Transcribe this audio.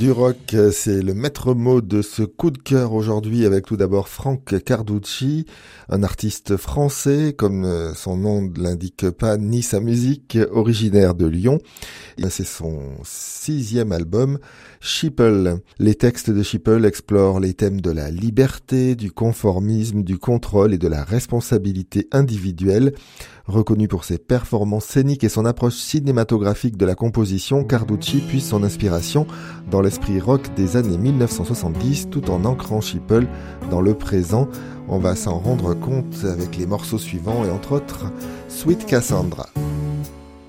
du rock, c'est le maître mot de ce coup de cœur aujourd'hui avec tout d'abord Frank Carducci, un artiste français comme son nom ne l'indique pas ni sa musique, originaire de Lyon. C'est son 6e album, Sheeple. Les textes de Sheeple explorent les thèmes de la liberté, du conformisme, du contrôle et de la responsabilité individuelle. Reconnu pour ses performances scéniques et son approche cinématographique de la composition, Carducci puise son inspiration dans l'esprit rock des années 1970 tout en ancrant Sheeple dans le présent. On va s'en rendre compte avec les morceaux suivants et entre autres Sweet Cassandra.